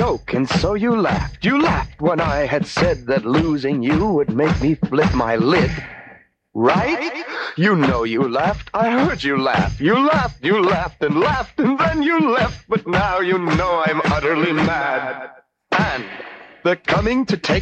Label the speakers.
Speaker 1: joke, and so you laughed. You laughed when I had said that losing you would make me flip my lid. Right? You know you laughed. I heard you laugh. You laughed, and then you left. But now you know I'm utterly mad. And they're coming to take